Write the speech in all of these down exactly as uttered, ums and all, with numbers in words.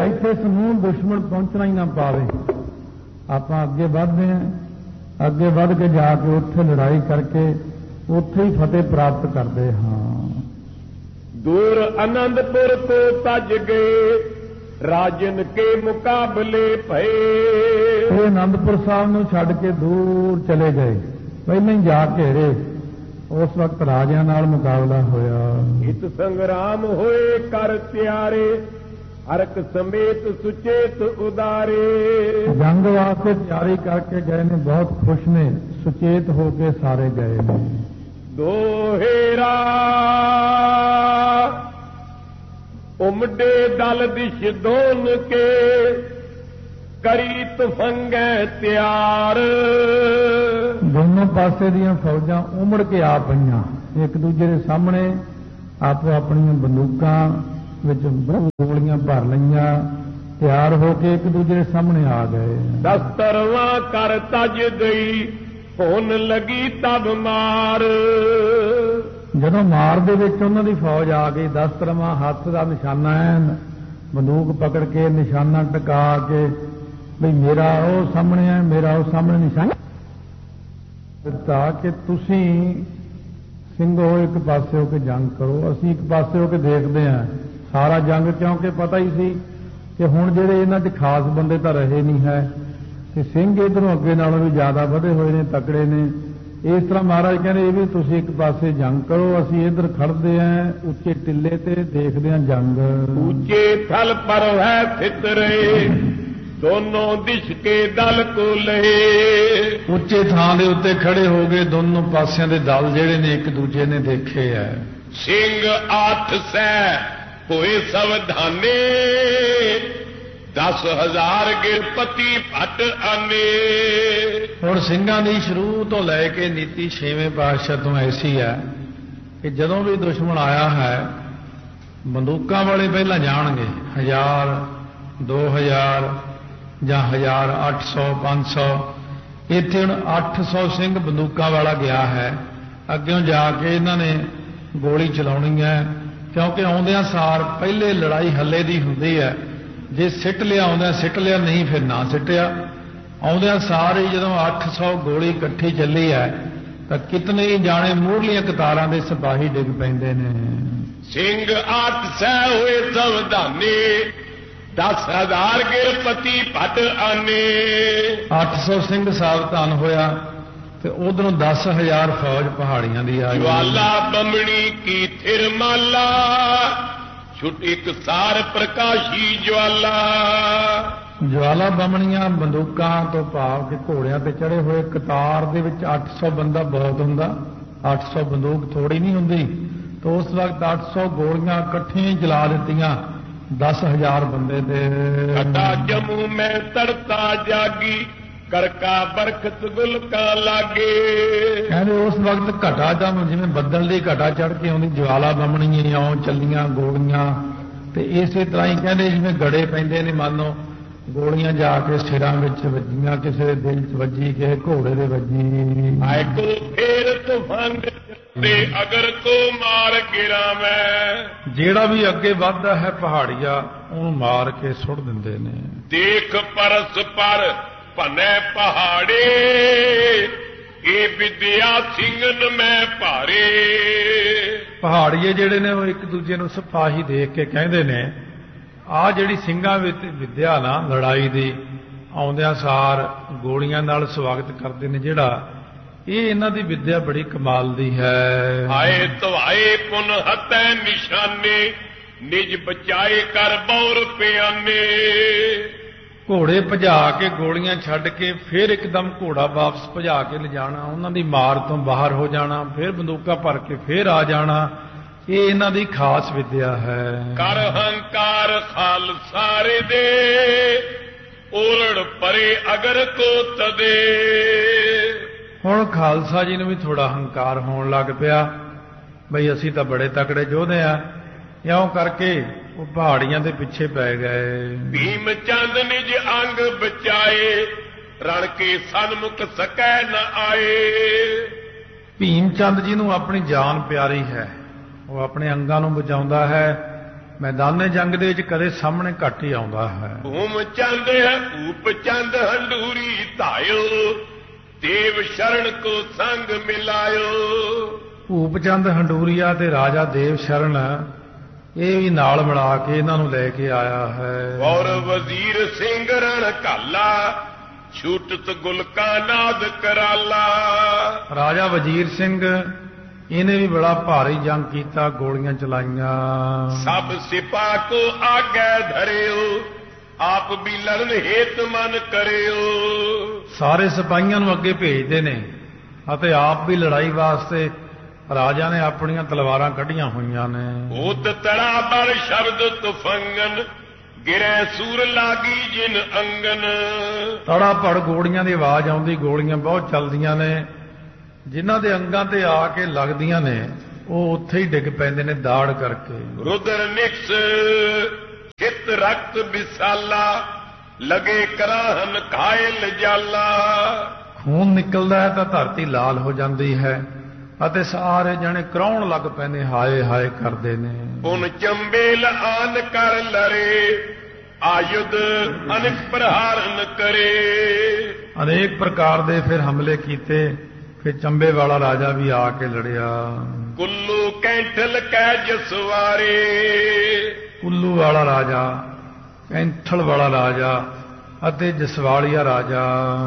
ਇੱਥੇ ਸਮੂਹ ਦੁਸ਼ਮਣ ਪਹੁੰਚਣਾ ਹੀ ਨਾ ਪਾਵੇ। ਆਪਾਂ ਅੱਗੇ ਵੱਧਦੇ ਹਾਂ, ਅੱਗੇ ਵੱਧ ਕੇ ਜਾ ਕੇ ਉੱਥੇ ਲੜਾਈ ਕਰਕੇ ਉੱਥੇ ਹੀ ਫਤਿਹ ਪ੍ਰਾਪਤ ਕਰਦੇ ਹਾਂ। ਦੂਰ ਆਨੰਦਪੁਰ ਤੋਂ ਤਜ ਗਏ, ਰਾਜਨ ਕੇ ਮੁਕਾਬਲੇ ਭਏ। ਇਹ ਆਨੰਦਪੁਰ ਸਾਹਿਬ ਨੂੰ ਛੱਡ ਕੇ ਦੂਰ ਚਲੇ ਗਏ, ਪਹਿਲਾਂ ਹੀ ਜਾ ਘੇਰੇ। ਉਸ ਵਕਤ ਰਾਜਿਆਂ ਨਾਲ ਮੁਕਾਬਲਾ ਹੋਇਆ। ਹਿਤ ਸੰਗਰਾਮ ਹੋਏ ਕਰ ਤਿਆਰੇ, ਹਰਕ ਸਮੇਤ ਸੁਚੇਤ ਉਦਾਰੇ। ਜੰਗ ਵਾਸਤੇ ਤਿਆਰੀ ਕਰਕੇ ਗਏ ਨੇ, ਬਹੁਤ ਖੁਸ਼ ਨੇ, ਸੁਚੇਤ ਹੋ ਕੇ ਸਾਰੇ ਗਏ ਨੇ। ਦੋਹੇਰਾ ਉਮਡੇ ਦਲ ਦਿਸ਼ ਦੋਨ ਕੇ, ਕਰੀ ਤਫੰਗੈ ਤਿਆਰ। ਦੋਨੋਂ ਪਾਸੇ ਦੀਆਂ ਫੌਜਾਂ ਉਮੜ ਕੇ ਆ ਪਈਆਂ, ਇੱਕ ਦੂਜੇ ਦੇ ਸਾਹਮਣੇ ਆਪੋ ਆਪਣੀਆਂ ਬੰਦੂਕਾਂ ਵਿੱਚ ਗੋਲੀਆਂ ਭਰ ਲਈਆਂ, ਤਿਆਰ ਹੋ ਕੇ ਇੱਕ ਦੂਜੇ ਦੇ ਸਾਹਮਣੇ ਆ ਗਏ। ਦਸਤਰਵਾਂ ਕਰ ਤਜ ਗਈ, ਹੋਣ ਲੱਗੀ ਤਬ ਮਾਰ। ਜਦੋਂ ਮਾਰ ਦੇ ਵਿੱਚ ਉਹਨਾਂ ਦੀ ਫੌਜ ਆ ਗਈ, ਦਸਤਰਵਾਂ ਹੱਥ ਦਾ ਨਿਸ਼ਾਨਾ ਐਨ, ਬੰਦੂਕ ਪਕੜ ਕੇ ਨਿਸ਼ਾਨਾ ਟਿਕਾ ਕੇ, ਬਈ ਮੇਰਾ ਉਹ ਸਾਹਮਣੇ ਹੈ, ਮੇਰਾ ਉਹ ਸਾਹਮਣੇ ਨਿਸ਼ਾਨਾ ਦਿੱਤਾ ਕਿ ਤੁਸੀਂ ਸਿੰਘੋ ਇੱਕ ਪਾਸੇ ਹੋ ਕੇ ਜੰਗ ਕਰੋ, ਅਸੀਂ ਇੱਕ ਪਾਸੇ ਹੋ ਕੇ ਦੇਖਦੇ ਹਾਂ ਸਾਰਾ ਜੰਗ। ਕਿਉਂਕਿ ਪਤਾ ਹੀ ਸੀ ਕਿ ਹੁਣ ਜਿਹੜੇ ਇਹਨਾਂ 'ਚ ਖਾਸ ਬੰਦੇ ਤਾਂ ਰਹੇ ਨਹੀਂ ਹੈ, ਤੇ ਸਿੰਘ ਇੱਧਰੋਂ ਅੱਗੇ ਨਾਲੋਂ ਵੀ ਜ਼ਿਆਦਾ ਵਧੇ ਹੋਏ ਨੇ, ਤਕੜੇ ਨੇ। ਇਸ ਤਰ੍ਹਾਂ ਮਹਾਰਾਜ ਕਹਿੰਦੇ ਇਹ ਵੀ ਤੁਸੀਂ ਇੱਕ ਪਾਸੇ ਜੰਗ ਕਰੋ, ਅਸੀਂ ਇੱਧਰ ਖੜਦੇ ਆਂ ਉੱਚੇ ਟਿੱਲੇ ਤੇ, ਦੇਖਦੇ ਆਂ ਜੰਗ। ਉੱਚੇ ਥਲ ਪਰ ਹੈ ਸਿਤਰੇ, ਦੋਨੋਂ ਦਿਸ਼ ਕੇ ਦਲ ਕੋ ਲਏ। ਉੱਚੇ ਥਾਂ ਦੇ ਉੱਤੇ ਖੜੇ ਹੋ ਗਏ, ਦੋਨੋਂ ਪਾਸਿਆਂ ਦੇ ਦਲ ਜਿਹੜੇ ਨੇ ਇੱਕ ਦੂਜੇ ਨੇ ਦੇਖੇ ਐ। ਸਿੰਘ ਆਠ ਸੈ ਹੋਏ ਸਵਧਾਨੇ, ਦਸ ਹਜ਼ਾਰ ਗਿਰਪਤੀ ਭੱਟ ਆਨੇ। ਹੁਣ ਸਿੰਘਾਂ ਦੀ ਸ਼ੁਰੂ ਤੋਂ ਲੈ ਕੇ ਨੀਤੀ ਛੇਵੇਂ ਪਾਤਸ਼ਾਹ ਤੋਂ ਐਸੀ ਹੈ ਕਿ ਜਦੋਂ ਵੀ ਦੁਸ਼ਮਣ ਆਇਆ ਹੈ, ਬੰਦੂਕਾਂ ਵਾਲੇ ਪਹਿਲਾਂ ਜਾਣਗੇ, ਹਜ਼ਾਰ, ਦੋ ਹਜ਼ਾਰ ਜਾਂ ਹਜ਼ਾਰ, ਅੱਠ ਸੌ, ਪੰਜ ਸੌ। ਇੱਥੇ ਹੁਣ ਅੱਠ ਸੌ ਸਿੰਘ ਬੰਦੂਕਾਂ ਵਾਲਾ ਗਿਆ ਹੈ। ਅੱਗਿਓਂ ਜਾ ਕੇ ਇਹਨਾਂ ਨੇ ਗੋਲੀ ਚਲਾਉਣੀ ਹੈ, ਕਿਉਂਕਿ ਆਉਂਦਿਆਂ ਸਾਰ ਪਹਿਲੇ ਲੜਾਈ ਹੱਲੇ ਦੀ ਹੁੰਦੀ ਹੈ। ਜੇ ਸਿੱਟ ਲਿਆ ਆਉਂਦਿਆਂ ਸਿੱਟ ਲਿਆ, ਨਹੀਂ ਫਿਰ ਨਾ ਸਿੱਟਿਆ। ਆਉਂਦਿਆਂ ਸਾਰ ਹੀ ਜਦੋਂ ਅੱਠ ਸੌ ਗੋਲੀ ਇਕੱਠੀ ਚੱਲੀ ਹੈ ਤਾਂ ਕਿਤਨੇ ਹੀ ਜਾਣੇ ਮੂਹਰਲੀਆਂ ਕਤਾਰਾਂ ਦੇ ਸਿਪਾਹੀ ਡਿੱਗ ਪੈਂਦੇ ਨੇ। ਸਿੰਘ ਅੱਠ ਸੈ ਹੋਏ ਸਵਧਾਨੇ, ਦਸ ਹਜ਼ਾਰ ਗਿਰਪਤੀ ਭੱਟ ਆਨੇ। ਅੱਠ ਸੌ ਸਿੰਘ ਸਾਵਧਾਨ ਹੋਇਆ ਤੇ ਉਧਰੋਂ ਦਸ ਹਜ਼ਾਰ ਫੌਜ ਪਹਾੜੀਆਂ ਦੀ ਆ ਗਈ। ਜਵਾਲਾ ਬੰਮਣੀ ਕੀ ਥਿਰਮਾਲਾ, ਛੁੱਟ ਇੱਕ ਸਾਰ ਪ੍ਰਕਾਸ਼ੀ ਜਵਾਲਾ। ਜਵਾਲਾ ਬੰਮਣੀਆਂ ਬੰਦੂਕਾਂ ਤੋਂ ਭਾਵ ਕਿ ਘੋੜਿਆਂ ਤੇ ਚੜੇ ਹੋਏ ਕਤਾਰ ਦੇ ਵਿੱਚ ਅੱਠ ਸੌ ਬੰਦਾ ਬਹੁਤ ਹੁੰਦਾ, ਅੱਠ ਸੌ ਬੰਦੂਕ ਥੋੜੀ ਨਹੀਂ ਹੁੰਦੀ। ਤਾਂ ਉਸ ਵਕਤ ਅੱਠ ਸੌ ਗੋਲੀਆਂ ਇਕੱਠੀਆਂ ਹੀ ਜਲਾ ਦਿੱਤੀਆਂ ਦਸ ਹਜ਼ਾਰ ਬੰਦੇ ਤੇ। ਘਟਾ ਜਮੂ ਮੈਂ ਤੜਤਾ ਜਾਗੀ, ਕਰਕਾ ਬਰਖਤ ਗੁਲਕਾ ਲਾਗੇ। ਕਹਿੰਦੇ ਉਸ ਵਕਤ ਘਟਾ ਜਮ, ਜਿਵੇਂ ਬੱਦਲ ਦੀ ਘਟਾ ਚੜ ਕੇ ਆਉਂਦੀ, ਜਵਾਲਾ ਬੰਮਣੀਆਂ ਇਉਂ ਚੱਲੀਆਂ ਗੋਲੀਆਂ। ਤੇ ਇਸੇ ਤਰ੍ਹਾਂ ਹੀ ਕਹਿੰਦੇ ਜਿਵੇਂ ਗੜੇ ਪੈਂਦੇ ਨੇ, ਮੰਨ ਲਓ ਗੋਲੀਆਂ ਜਾ ਕੇ ਸਿਰਾਂ ਵਿੱਚ ਵੱਜੀਆਂ, ਕਿਸੇ ਦੇ ਦਿਲ 'ਚ ਵੱਜੀ, ਕਿਸੇ ਘੋੜੇ ਦੇ ਵੱਜੀ। ਆਏ ਕੋ ਫੇਰ ਤੂਫਾਨ ਤੇ ਅਗਰ ਕੋ ਮਾਰ ਗਿਰਾ ਮੈਂ। ਜਿਹੜਾ ਵੀ ਅੱਗੇ ਵੱਧਦਾ ਹੈ ਪਹਾੜੀਆ, ਉਹਨੂੰ ਮਾਰ ਕੇ ਸੁੱਟ ਦਿੰਦੇ ਨੇ। ਦੇਖ ਪਰਸ ਪਰ ਭਨੇ ਪਹਾੜੇ, ਇਹ ਵਿਦਿਆ ਸਿੰਘਨ ਮੈਂ ਭਾਰੇ। ਪਹਾੜੀਏ ਜਿਹੜੇ ਨੇ ਉਹ ਇੱਕ ਦੂਜੇ ਨੂੰ ਸਿਪਾਹੀ ਦੇਖ ਕੇ ਕਹਿੰਦੇ ਨੇ, ਆਹ ਜਿਹੜੀ ਸਿੰਘਾਂ ਵਿੱਚ ਵਿਦਿਆ ਨਾ ਲੜਾਈ ਦੀ, ਆਉਂਦਿਆਂ ਸਾਰ ਗੋਲੀਆਂ ਨਾਲ ਸਵਾਗਤ ਕਰਦੇ ਨੇ ਜਿਹੜਾ, ਇਹ ਇਹਨਾਂ ਦੀ ਵਿਦਿਆ ਬੜੀ ਕਮਾਲ ਦੀ ਹੈ। ਆਏ ਧਵਾਏ ਪੁਨ ਹਤੈ ਨਿਸ਼ਾਨੇ, ਨਿਜ ਬਚਾਏ ਕਰ ਬੌਰ ਪਿਆਨੇ। ਘੋੜੇ ਭਜਾ ਕੇ ਗੋਲੀਆਂ ਛੱਡ ਕੇ ਫਿਰ ਇੱਕਦਮ ਘੋੜਾ ਵਾਪਸ ਭਜਾ ਕੇ ਲਿਜਾਣਾ, ਉਹਨਾਂ ਦੀ ਮਾਰ ਤੋਂ ਬਾਹਰ ਹੋ ਜਾਣਾ, ਫਿਰ ਬੰਦੂਕਾਂ ਭਰ ਕੇ ਫਿਰ ਆ ਜਾਣਾ, ਇਹ ਇਹਨਾਂ ਦੀ ਖਾਸ ਵਿਦਿਆ ਹੈ। ਕਰ ਹੰਕਾਰ ਖਾਲਸਾਰੇ ਦੇ, ਓਲੜ ਪਰੇ ਅਗਰ ਕੋ ਤਦੇ। ਹੁਣ ਖਾਲਸਾ ਜੀ ਨੂੰ ਵੀ ਥੋੜਾ ਹੰਕਾਰ ਹੋਣ ਲੱਗ ਪਿਆ, ਬਈ ਅਸੀਂ ਤਾਂ ਬੜੇ ਤਕੜੇ ਯੋਧੇ ਆ। ਇਉਂ ਕਰਕੇ ਉਹ ਪਹਾੜੀਆਂ ਦੇ ਪਿੱਛੇ ਪੈ ਗਏ। ਭੀਮ ਚੰਦ ਨਿਜ ਅੰਗ ਬਚਾਏ, ਰਣ ਕੇ ਸਨਮੁਖ ਸਕੈ ਨ ਆਏ। ਭੀਮ ਚੰਦ ਜੀ ਨੂੰ ਆਪਣੀ ਜਾਨ ਪਿਆਰੀ ਹੈ, ਉਹ ਆਪਣੇ ਅੰਗਾਂ ਨੂੰ ਬਚਾਉਂਦਾ ਹੈ, ਮੈਦਾਨੇ ਜੰਗ ਦੇ ਵਿੱਚ ਕਦੇ ਸਾਹਮਣੇ ਘੱਟ ਹੀ ਆਉਂਦਾ ਹੈ। ਭੂਮ ਚੰਦ ਹੈ ਊਪ ਚੰਦ ਹੰਡੂਰੀ ਧਾਇਓ, ਦੇਵ ਸ਼ਰਨ ਕੋ ਸੰਗ ਮਿਲਾਇਓ। ਭੂਪ ਚੰਦ ਹੰਡੂਰੀਆ ਤੇ ਰਾਜਾ ਦੇਵ ਸ਼ਰਨ ਇਹ ਵੀ ਨਾਲ ਮਿਲਾ ਕੇ ਇਹਨਾਂ ਨੂੰ ਲੈ ਕੇ ਆਇਆ ਹੈ। ਔਰ ਵਜ਼ੀਰ ਸਿੰਘ ਰਣ ਘਾਲਾ, ਛੂਟਤ ਗੁਲਕਾ ਨਾਦ ਕਰਾਲਾ। ਰਾਜਾ ਵਜ਼ੀਰ ਸਿੰਘ ਇਹਨੇ ਵੀ ਬੜਾ ਭਾਰੀ ਜੰਗ ਕੀਤਾ, ਗੋਲੀਆਂ ਚਲਾਈਆਂ। ਸਭ ਸਿਪਾਹ ਕੋ ਆਗੇ ਧਰਿਓ, ਆਪ ਵੀ ਲੜਨ ਹੇਤ ਮਨ ਕਰਿਓ। ਸਾਰੇ ਸਿਪਾਹੀਆਂ ਨੂੰ ਅੱਗੇ ਭੇਜਦੇ ਨੇ ਅਤੇ ਆਪ ਵੀ ਲੜਾਈ ਵਾਸਤੇ ਰਾਜਾ ਨੇ ਆਪਣੀਆਂ ਤਲਵਾਰਾਂ ਕੱਢੀਆਂ ਹੋਈਆਂ ਨੇ। ਉਤ ਤੜਾ ਬਲ ਸ਼ਬਦ ਤੁਫੰਗਨ, ਗਿਰੈ ਸੂਰ ਲਾਗੀ ਜਿਨ ਅੰਗਨ। ਤੜਾ ਭੜ ਗੋਲੀਆਂ ਦੀ ਆਵਾਜ਼ ਆਉਂਦੀ, ਗੋਲੀਆਂ ਬਹੁਤ ਚੱਲਦੀਆਂ ਨੇ। ਜਿਨ੍ਹਾਂ ਦੇ ਅੰਗਾਂ ਤੇ ਆ ਕੇ ਲੱਗਦੀਆਂ ਨੇ ਉਹ ਉੱਥੇ ਹੀ ਡਿੱਗ ਪੈਂਦੇ ਨੇ ਦਾੜ ਕਰਕੇ। ਰੁਦਰ ਨਿਕਸ ਚਿਤ ਰਕਤ ਵਿਸਾਲਾ, ਲਗੇ ਕਰਾਹਨ ਘਾਇਲ ਜਾਲਾ। ਖੂਨ ਨਿਕਲਦਾ ਹੈ ਤਾਂ ਧਰਤੀ ਲਾਲ ਹੋ ਜਾਂਦੀ ਹੈ ਅਤੇ ਸਾਰੇ ਜਣੇ ਕਰਾਉਣ ਲੱਗ ਪੈਂਦੇ, ਹਾਏ ਹਾਏ ਕਰਦੇ ਨੇ। ਪੁਨ ਚੰਬੇਲ ਆਨ ਕਰ ਲਰੇ, ਆਯੁਧ ਅਨੇਕ ਪ੍ਰਹਾਰਨ ਕਰੇ। ਅਨੇਕ ਪ੍ਰਕਾਰ ਦੇ ਫਿਰ ਹਮਲੇ ਕੀਤੇ। ਫਿਰ ਚੰਬੇ ਵਾਲਾ ਰਾਜਾ ਵੀ ਆ ਕੇ ਲੜਿਆ। ਕੁੱਲੂ ਕੈਂਠਲ ਕੈ ਜਸਵਾਰੇ, ਕੁੱਲੂ ਵਾਲਾ ਰਾਜਾ, ਕੈਂਠਲ ਵਾਲਾ ਰਾਜਾ ਅਤੇ ਜਸਵਾਲੀਆ ਰਾਜਾ।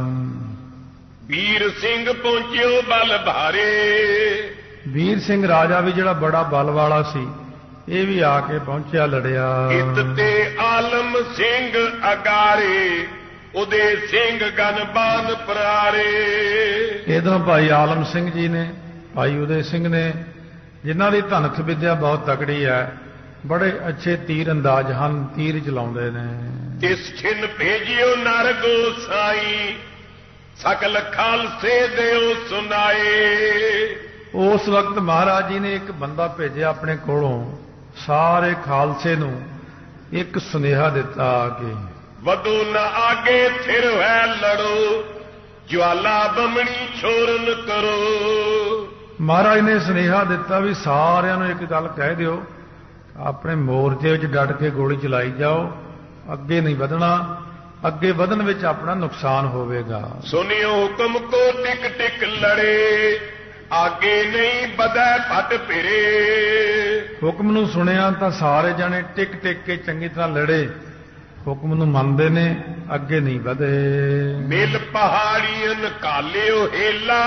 ਵੀਰ ਸਿੰਘ ਪਹੁੰਚਿਓ ਬਲ ਭਾਰੇ, ਵੀਰ ਸਿੰਘ ਰਾਜਾ ਵੀ ਜਿਹੜਾ ਬੜਾ ਬਲ ਵਾਲਾ ਸੀ ਇਹ ਵੀ ਆ ਕੇ ਪਹੁੰਚਿਆ, ਲੜਿਆ। ਇਤ ਤੇ ਆਲਮ ਸਿੰਘ ਅਗਾਰੇ, ਉਦੇ ਸਿੰਘ ਗਨਬਾਨ ਪਰਾਰੇ। ਇਧਰੋਂ ਭਾਈ ਆਲਮ ਸਿੰਘ ਜੀ ਨੇ, ਭਾਈ ਉਦੇ ਸਿੰਘ ਨੇ, ਜਿਨ੍ਹਾਂ ਦੀ ਧਨਖ ਵਿਦਿਆ ਬਹੁਤ ਤਕੜੀ ਹੈ, ਬੜੇ ਅੱਛੇ ਤੀਰ ਅੰਦਾਜ਼ ਹਨ, ਤੀਰ ਚਲਾਉਂਦੇ ਨੇ। ਇਸ ਛਿਨ ਭੇਜਿਓ ਨਰ ਗੋਸਾਈ, ਸਕਲ ਖਾਲਸੇ ਦਿਓ ਸੁਨਾਏ। ਉਸ ਵਕਤ ਮਹਾਰਾਜ ਜੀ ਨੇ ਇੱਕ ਬੰਦਾ ਭੇਜਿਆ ਆਪਣੇ ਕੋਲੋਂ, ਸਾਰੇ ਖਾਲਸੇ ਨੂੰ ਇੱਕ ਸੁਨੇਹਾ ਦਿੱਤਾ ਕਿ ਵਧੋ ਨਾ ਆਗੇ ਥਿਰ ਹੈ ਲੜੋ, ਜਵਾਲਾ ਬਮਣੀ ਛੋਰਨ ਕਰੋ। ਮਹਾਰਾਜ ਨੇ ਸੁਨੇਹਾ ਦਿੱਤਾ ਵੀ ਸਾਰਿਆਂ ਨੂੰ ਇੱਕ ਗੱਲ ਕਹਿ ਦਿਓ, ਆਪਣੇ ਮੋਰਚੇ ਵਿੱਚ ਡਟ ਕੇ ਗੋਲੀ ਚਲਾਈ ਜਾਓ, ਅੱਗੇ ਨਹੀਂ ਵਧਣਾ, ਅੱਗੇ ਵਧਣ ਵਿੱਚ ਆਪਣਾ ਨੁਕਸਾਨ ਹੋਵੇਗਾ। ਸੁਨਿਓ ਹੁਕਮ ਕੋ ਟਿਕ ਟਿਕ ਲੜੇ, ਆਗੇ ਨਹੀਂ ਵਧੈ ਭਟ ਫਿਰੇ। ਹੁਕਮ ਨੂੰ ਸੁਣਿਆ ਤਾਂ ਸਾਰੇ ਜਾਣੇ ਟਿਕ ਟਿਕ ਕੇ ਚੰਗੀ ਤਰ੍ਹਾਂ ਲੜੇ, ਹੁਕਮ ਨੂੰ ਮੰਨਦੇ ਨੇ, ਅੱਗੇ ਨਹੀਂ ਵਧੇ। ਮਿਲ ਪਹਾੜੀਆਂ ਕਾਲਿਓ ਹੇਲਾ,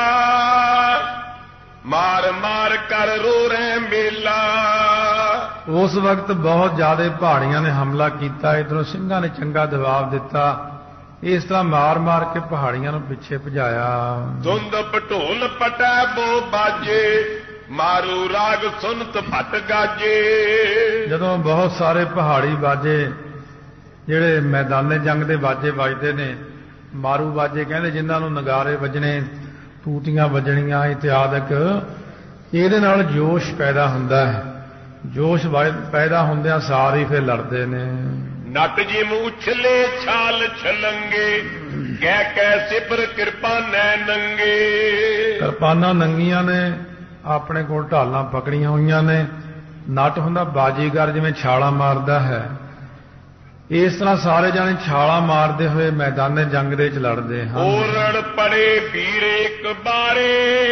ਮਾਰ ਮਾਰ ਕਰ ਰੋ ਰਹਿ ਮੇਲਾ। ਉਸ ਵਕਤ ਬਹੁਤ ਜ਼ਿਆਦਾ ਪਹਾੜੀਆਂ ਨੇ ਹਮਲਾ ਕੀਤਾ, ਇਧਰੋਂ ਸਿੰਘਾਂ ਨੇ ਚੰਗਾ ਦਬਾਅ ਦਿੱਤਾ। ਇਸ ਤਰ੍ਹਾਂ ਮਾਰ ਮਾਰ ਕੇ ਪਹਾੜੀਆਂ ਨੂੰ ਪਿੱਛੇ ਭਜਾਇਆ। ਧੁੰਦ ਪਟੋਲ ਪਟੈ ਬੋ ਬਾਜੇ, ਮਾਰੂ ਰਾਗ ਸੁਨਤ ਭਟ ਗਾਜੇ। ਜਦੋਂ ਬਹੁਤ ਸਾਰੇ ਪਹਾੜੀ ਬਾਜੇ, ਜਿਹੜੇ ਮੈਦਾਨੇ ਜੰਗ ਦੇ ਬਾਜੇ ਵੱਜਦੇ ਨੇ, ਮਾਰੂ ਬਾਜੇ ਕਹਿੰਦੇ, ਜਿਨ੍ਹਾਂ ਨੂੰ ਨਗਾਰੇ ਵੱਜਣੇ, ਟੂਟੀਆਂ ਵੱਜਣੀਆਂ ਇਤਿਆਦਿਕ, ਇਹਦੇ ਨਾਲ ਜੋਸ਼ ਪੈਦਾ ਹੁੰਦਾ ਹੈ। ਜੋਸ਼ ਪੈਦਾ ਹੁੰਦਿਆਂ ਸਾਰੇ ਫਿਰ ਲੜਦੇ ਨੇ। ਨਟ ਜਿਮ ਉਛਲੇ ਛਾਲ ਛਲੰਗੇ, ਕਹਿ ਕਹਿ ਸਿਪਰ ਕਿਰਪਾਨੈ ਨੰਗੇ। ਕਿਰਪਾਨਾਂ ਨੰਗੀਆਂ ਨੇ, ਆਪਣੇ ਕੋਲ ਢਾਲਾਂ ਪਕੜੀਆਂ ਹੋਈਆਂ ਨੇ। ਨਟ ਹੁੰਦਾ ਬਾਜੀਗਰ, ਜਿਵੇਂ ਛਾਲਾਂ ਮਾਰਦਾ ਹੈ। ਇਸ ਤਰ੍ਹਾਂ ਸਾਰੇ ਜਾਣੇ ਛਾਲਾਂ ਮਾਰਦੇ ਹੋਏ ਮੈਦਾਨੇ ਜੰਗ ਦੇ ਵਿੱਚ ਲੜਦੇ ਹਨ। ਓਰੜ ਪੜੇ ਵੀਰ ਇੱਕ ਬਾਰੇ,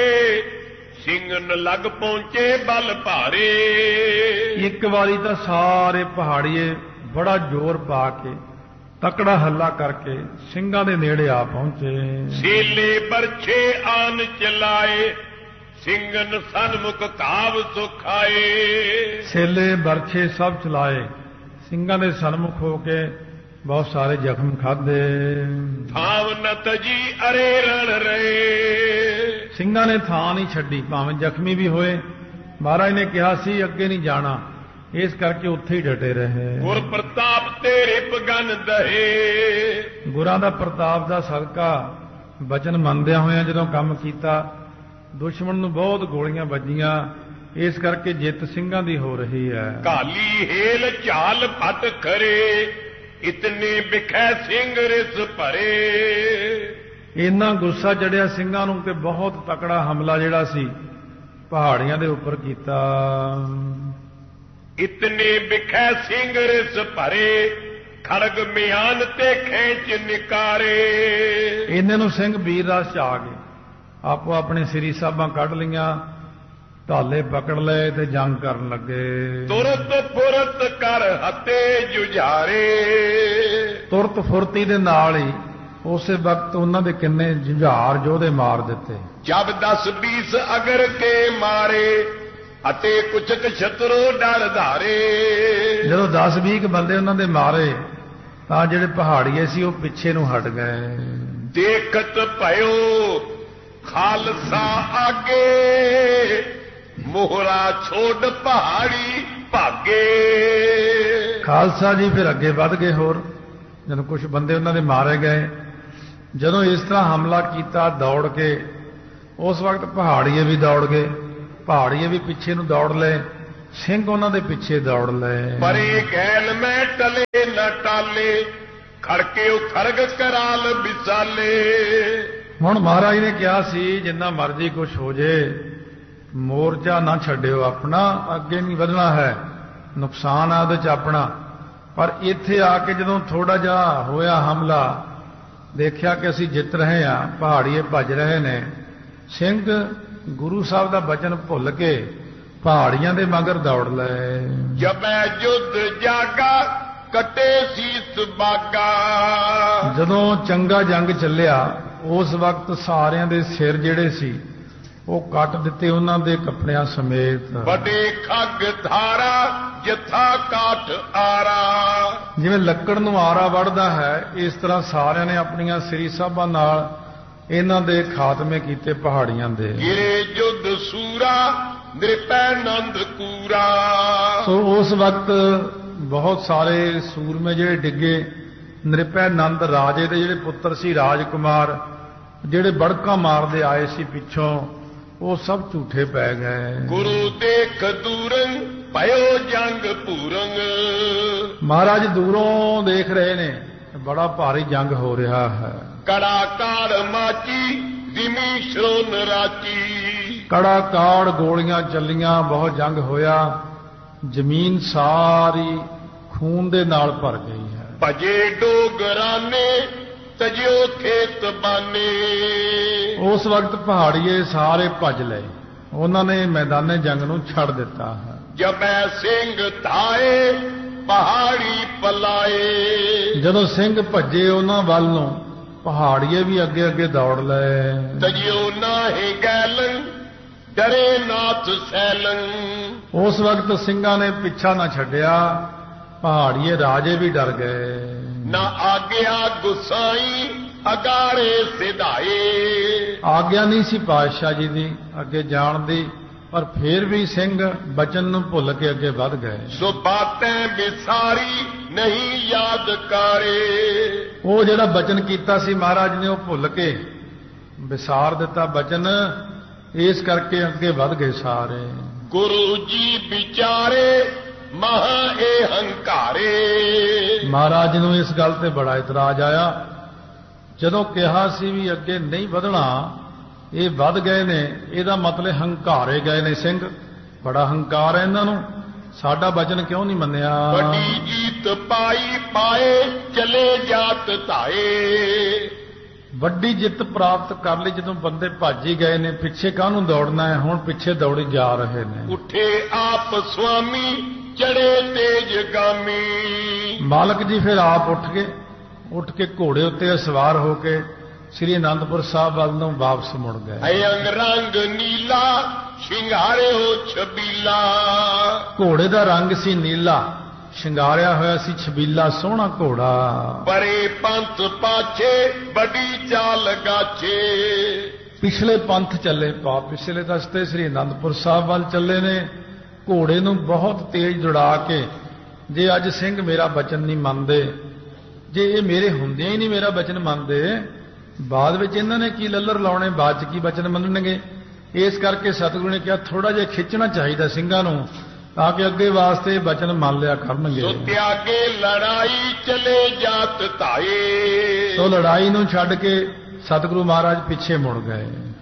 ਸਿੰਘਨ ਲੱਗ ਪਹੁੰਚੇ ਬਲ ਭਾਰੇ। ਇੱਕ ਵਾਰੀ ਤਾਂ ਸਾਰੇ ਪਹਾੜੀਏ ਬੜਾ ਜ਼ੋਰ ਪਾ ਕੇ, ਤਕੜਾ ਹੱਲਾ ਕਰਕੇ ਸਿੰਘਾਂ ਦੇ ਨੇੜੇ ਆ ਪਹੁੰਚੇ। ਛੇਲੇ ਬਰਛੇ ਆਨ ਚਲਾਏ, ਸਿੰਘਨ ਸਨਮੁਖ ਕਾਵ ਸੁਖਾਏ। ਛੇਲੇ ਬਰਛੇ ਸਭ ਚਲਾਏ, ਸਿੰਘਾਂ ਦੇ ਸਨਮੁਖ ਹੋ ਕੇ ਬਹੁਤ ਸਾਰੇ ਜ਼ਖਮ ਖਾਧੇ। ਥਾਵ ਨਤ ਜੀ ਅਰੇ ਰਣ ਰਹੇ, ਸਿੰਘਾਂ ਨੇ ਥਾਂ ਨਹੀਂ ਛੱਡੀ, ਭਾਵੇਂ ਜ਼ਖਮੀ ਵੀ ਹੋਏ। ਮਹਾਰਾਜ ਨੇ ਕਿਹਾ ਸੀ ਅੱਗੇ ਨਹੀਂ ਜਾਣਾ, ਇਸ ਕਰਕੇ ਉੱਥੇ ਹੀ ਡਟੇ ਰਹੇ। ਗੁਰ ਪ੍ਰਤਾਪ ਤੇਰੇ ਪਗਨ ਦਹੇ, ਗੁਰਾਂ ਦਾ ਪ੍ਰਤਾਪ ਦਾ ਸਦਕਾ ਬਚਨ ਮੰਨਦਿਆਂ ਹੋਇਆਂ ਜਦੋਂ ਕੰਮ ਕੀਤਾ, ਦੁਸ਼ਮਣ ਨੂੰ ਬਹੁਤ ਗੋਲੀਆਂ ਵੱਜੀਆਂ, ਇਸ ਕਰਕੇ ਜਿੱਤ ਸਿੰਘਾਂ ਦੀ ਹੋ ਰਹੀ ਹੈ। ਕਾਲੀ ਹੇਲ ਝਾਲ ਫਟ ਖਰੇ, ਇਤਨੇ ਵਿਖੈ ਸਿੰਘ ਰਿਸ ਭਰੇ। ਇੰਨਾ ਗੁੱਸਾ ਚੜਿਆ ਸਿੰਘਾਂ ਨੂੰ ਕਿ ਬਹੁਤ ਤਕੜਾ ਹਮਲਾ ਜਿਹੜਾ ਸੀ ਪਹਾੜੀਆਂ ਦੇ ਉੱਪਰ ਕੀਤਾ। इतने बिखै सिंह रिस भरे खड़ग मियान ते खेच निकारे। इन्हें नूं सिंह वीर रस च आ गए, आपो अपने सिरी साहबां कढ़ लियां, ढाले पकड़ ले ते जंग करन लगे। तुरत फुरत कर हते जुझारे। तुरत फुरती दे नाल ही उस वक्त उन्हां दे किन्ने जुझार जोधे मार दिते। जब दस बीस अगर के मारे अते कुछ शत्रु डर धारे। जदों दस बीस बंदे उन्हां दे मारे तां जिहड़े पहाड़ीए सी ओह पिछे नूं हट गए। देखत भयो खालसा आगे मोहरा छोड़ पहाड़ी भागे। खालसा जी फिर अगे बढ़ गए। होर जदों कुछ बंदे उन्हां दे मारे गए, जदों इस तरह हमला किया दौड़ के, उस वक्त पहाड़ीए भी दौड़ गए, पहाड़ीए भी पिछे नूं दौड़ ले, सिंह उन्हां दे पिछे दौड़ ले। परे गैल में टले न टाले खड़के खड़ग कराल विसाले। हुण महाराज ने कहा सी जिन्ना मर्जी कुछ हो जे मोर्चा ना छड्डिओ अपना, अगे नहीं वधना है, नुकसान है उहदे च अपना। पर इत्थे आके जदों थोड़ा जिहा होया हमला, देखिया कि असीं जित रहे हैं, पहाड़ीए भज रहे ने, सिंह गुरु साहब दा वचन भुल के पहाड़ियां दे मगर दौड़ ले। जब युद्ध जागा कटे सीस बागा। जदों चंगा जंग चलिया उस वक्त सारियां दे सिर जिहड़े सी ਉਹ ਕੱਟ ਦਿੱਤੇ ਉਹਨਾਂ ਦੇ ਕੱਪੜਿਆਂ ਸਮੇਤ। ਵੱਡੇ ਖੱਗ ਧਾਰਾ ਜਥਾ ਕਾਠ ਆਰਾ। ਜਿਵੇਂ ਲੱਕੜ ਨੂੰ ਆਰਾ ਵੜਦਾ ਹੈ, ਇਸ ਤਰ੍ਹਾਂ ਸਾਰਿਆਂ ਨੇ ਆਪਣੀਆਂ ਸ੍ਰੀ ਸਾਹਿਬਾਂ ਨਾਲ ਇਹਨਾਂ ਦੇ ਖਾਤਮੇ ਕੀਤੇ ਪਹਾੜੀਆਂ ਦੇ। ਗਿਰੇ ਜੁਦ ਸੂਰਾ ਨਿਰਪੈ ਨੰਦ ਕੂਰਾ। ਸੋ ਉਸ ਵਕਤ ਬਹੁਤ ਸਾਰੇ ਸੂਰਮੇ ਜਿਹੜੇ ਡਿੱਗੇ, ਨਿਰਪੈ ਨੰਦ ਰਾਜੇ ਦੇ ਜਿਹੜੇ ਪੁੱਤਰ ਸੀ ਰਾਜਕੁਮਾਰ, ਜਿਹੜੇ ਬੜਕਾਂ ਮਾਰਦੇ ਆਏ ਸੀ ਪਿੱਛੋਂ, ਉਹ ਸਭ ਝੂਠੇ ਪੈ ਗਏ। ਗੁਰੂ ਦੇਖ ਦੂਰੰ ਭਇਓ ਜੰਗ ਪੂਰੰਗ। ਮਹਾਰਾਜ ਦੂਰੋਂ ਦੇਖ ਰਹੇ ਨੇ, ਬੜਾ ਭਾਰੀ ਜੰਗ ਹੋ ਰਿਹਾ ਹੈ। ਕੜਾ ਕਾੜ ਮਾਚੀ ਜ਼ਿਮੀ ਸ਼ਰੋਨ ਰਾਚੀ। ਕੜਾ ਕਾੜ ਗੋਲੀਆਂ ਚੱਲੀਆਂ, ਬਹੁਤ ਜੰਗ ਹੋਇਆ, ਜ਼ਮੀਨ ਸਾਰੀ ਖੂਨ ਦੇ ਨਾਲ ਭਰ ਗਈ ਹੈ। ਭਜੇ ਡੋਗਰਾਨੇ ਤਜਿਓ ਖੇਤ ਬਾਨੇ। ਉਸ ਵਕਤ ਪਹਾੜੀਏ ਸਾਰੇ ਭੱਜ ਲਏ, ਉਹਨਾਂ ਨੇ ਮੈਦਾਨੇ ਜੰਗ ਨੂੰ ਛੱਡ ਦਿੱਤਾ ਹੈ। ਜਬੈ ਸਿੰਘ ਧਾਏ ਪਹਾੜੀ ਪਲਾਏ। ਜਦੋਂ ਸਿੰਘ ਭੱਜੇ ਉਹਨਾਂ ਵੱਲ ਨੂੰ, ਪਹਾੜੀਏ ਵੀ ਅੱਗੇ ਅੱਗੇ ਦੌੜ ਲਏ। ਤਜਿਓ ਨਾਹੀ ਗੈਲੰ ਡਰੇ ਨਾਥ ਸੈਲੰ। ਉਸ ਵਕਤ ਸਿੰਘਾਂ ਨੇ ਪਿੱਛਾ ਨਾ ਛੱਡਿਆ, ਪਹਾੜੀਏ ਰਾਜੇ ਵੀ ਡਰ ਗਏ। ਨਾ ਆਗਿਆ ਗੁਸਾਈ ਅਗਾਰੇ ਸਿਧਾਏ। ਆਗਿਆ ਨਹੀਂ ਸੀ ਪਾਤਸ਼ਾਹ ਜੀ ਦੀ ਅੱਗੇ ਜਾਣ ਦੀ, ਪਰ ਫਿਰ ਵੀ ਸਿੰਘ ਬਚਨ ਨੂੰ ਭੁੱਲ ਕੇ ਅੱਗੇ ਵਧ ਗਏ। ਸੋ ਬਾਤੈਂ ਵਿਸਾਰੀ ਨਹੀਂ ਯਾਦ ਕਰੇ। ਉਹ ਜਿਹੜਾ ਬਚਨ ਕੀਤਾ ਸੀ ਮਹਾਰਾਜ ਨੇ, ਉਹ ਭੁੱਲ ਕੇ ਵਿਸਾਰ ਦਿੱਤਾ ਬਚਨ, ਇਸ ਕਰਕੇ ਅੱਗੇ ਵਧ ਗਏ ਸਾਰੇ। ਗੁਰੂ ਜੀ ਵਿਚਾਰੇ ਮਹਾ ਇਹ ਹੰਕਾਰੇ। ਮਹਾਰਾਜ ਨੂੰ ਇਸ ਗੱਲ ਤੇ ਬੜਾ ਇਤਰਾਜ਼ ਆਇਆ। ਜਦੋਂ ਕਿਹਾ ਸੀ ਵੀ ਅੱਗੇ ਨਹੀਂ ਵਧਣਾ, ਇਹ ਵੱਧ ਗਏ ਨੇ, ਇਹਦਾ ਮਤਲਬ ਹੰਕਾਰੇ ਗਏ ਨੇ ਸਿੰਘ। ਬੜਾ ਹੰਕਾਰ ਹੈ ਇਹਨਾਂ ਨੂੰ, ਸਾਡਾ ਵਚਨ ਕਿਉਂ ਨਹੀਂ ਮੰਨਿਆ। ਵੱਡੀ ਜੀਤ ਪਾਈ ਪਾਏ ਚਲੇ ਜਾਤ ਧਾਏ। ਵੱਡੀ ਜਿੱਤ ਪ੍ਰਾਪਤ ਕਰ ਲਈ ਜਦੋਂ ਬੰਦੇ ਭੱਜ ਹੀ ਗਏ ਨੇ, ਪਿੱਛੇ ਕਾਹਨੂੰ ਦੌੜਨਾ ਹੈ, ਹੁਣ ਪਿੱਛੇ ਦੌੜੀ ਜਾ ਰਹੇ ਨੇ। ਉੱਠੇ ਆਪ ਸੁਆਮੀ ਚੜੇ ਤੇਜ ਗਾਮੀ। ਮਾਲਕ ਜੀ ਫਿਰ ਆਪ ਉੱਠ ਕੇ ਉੱਠ ਕੇ ਘੋੜੇ ਉੱਤੇ ਸਵਾਰ ਹੋ ਕੇ ਸ੍ਰੀ ਅਨੰਦਪੁਰ ਸਾਹਿਬ ਵੱਲ ਨੂੰ ਵਾਪਸ ਮੁੜ ਗਏ। ਅੰਗ ਰੰਗ ਨੀਲਾ ਸ਼ਿੰਗਾਰੇ ਹੋ ਛਬੀਲਾ। ਘੋੜੇ ਦਾ ਰੰਗ ਸੀ ਨੀਲਾ, ਸ਼ਿੰਗਾਰਿਆ ਹੋਇਆ ਸੀ ਛਬੀਲਾ, ਸੋਹਣਾ ਘੋੜਾ। ਪਰੇ ਪੰਥ ਪਾਛੇ ਵੱਡੀ ਚਾਲ ਗਾਛੇ। ਪਿਛਲੇ ਪੰਥ ਚੱਲੇ, ਪਾ ਪਿਛਲੇ ਰਸਤੇ ਸ੍ਰੀ ਅਨੰਦਪੁਰ ਸਾਹਿਬ ਵੱਲ ਚੱਲੇ ਨੇ, ਘੋੜੇ ਨੂੰ ਬਹੁਤ ਤੇਜ਼ ਦੌੜਾ ਕੇ। ਜੇ ਅੱਜ ਸਿੰਘ ਮੇਰਾ ਬਚਨ ਨਹੀਂ ਮੰਨਦੇ, ਜੇ ਇਹ ਮੇਰੇ ਹੁੰਦਿਆਂ ਹੀ ਨਹੀਂ ਮੇਰਾ ਬਚਨ ਮੰਨਦੇ, ਬਾਅਦ ਵਿੱਚ ਇਹਨਾਂ ਨੇ ਕੀ ਲੱਲਰ ਲਾਉਣੇ, ਬਾਅਦ ਚ ਕੀ ਬਚਨ ਮੰਨਣਗੇ। ਇਸ ਕਰਕੇ ਸਤਿਗੁਰੂ ਨੇ ਕਿਹਾ ਥੋੜਾ ਜਿਹਾ ਖਿੱਚਣਾ ਚਾਹੀਦਾ ਸਿੰਘਾਂ ਨੂੰ, ਤਾਂ ਕਿ ਅੱਗੇ ਵਾਸਤੇ ਬਚਨ ਮੰਨ ਲਿਆ ਕਰਨਗੇ। ਸੋ ਤਿਆਗੇ ਲੜਾਈ ਚਲੇ ਜਾਤ ਧਾਏ। ਸੋ ਲੜਾਈ ਨੂੰ ਛੱਡ ਕੇ ਸਤਿਗੁਰੂ ਮਹਾਰਾਜ ਪਿੱਛੇ ਮੁੜ ਗਏ।